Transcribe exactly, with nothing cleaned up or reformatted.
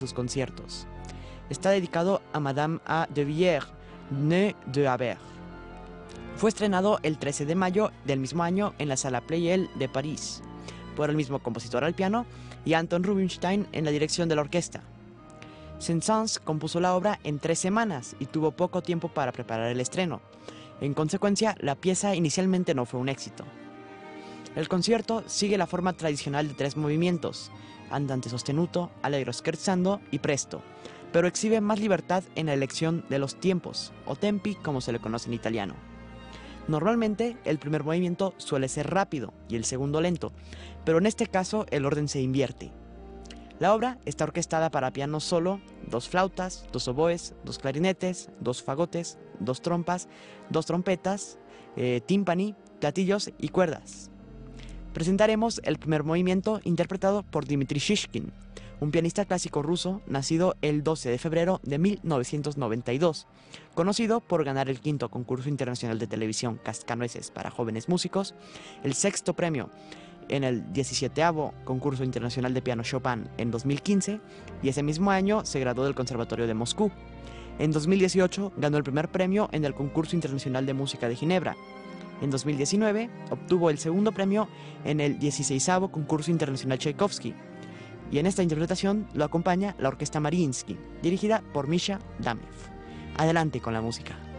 sus conciertos. Está dedicado a Madame A. de Villers, née de Haber. Fue estrenado el trece de mayo del mismo año en la Sala Pleyel de París, por el mismo compositor al piano y Anton Rubinstein en la dirección de la orquesta. Saint-Saëns compuso la obra en tres semanas y tuvo poco tiempo para preparar el estreno. En consecuencia, la pieza inicialmente no fue un éxito. El concierto sigue la forma tradicional de tres movimientos, andante sostenuto, allegro scherzando y presto, pero exhibe más libertad en la elección de los tiempos, o tempi como se le conoce en italiano. Normalmente el primer movimiento suele ser rápido y el segundo lento, pero en este caso el orden se invierte. La obra está orquestada para piano solo, dos flautas, dos oboes, dos clarinetes, dos fagotes, dos trompas, dos trompetas, eh, tímpani, platillos y cuerdas. Presentaremos el primer movimiento interpretado por Dmitri Shishkin, un pianista clásico ruso nacido el doce de febrero de mil novecientos noventa y dos, conocido por ganar el quinto concurso internacional de televisión Cascanueces para jóvenes músicos, el sexto premio en el diecisietavo concurso internacional de piano Chopin en dos mil quince, y ese mismo año se graduó del Conservatorio de Moscú. En dos mil dieciocho ganó el primer premio en el concurso internacional de música de Ginebra. En dos mil diecinueve obtuvo el segundo premio en el dieciseisavo concurso internacional Tchaikovsky, y en esta interpretación lo acompaña la Orquesta Mariinsky, dirigida por Misha Damev. Adelante con la música.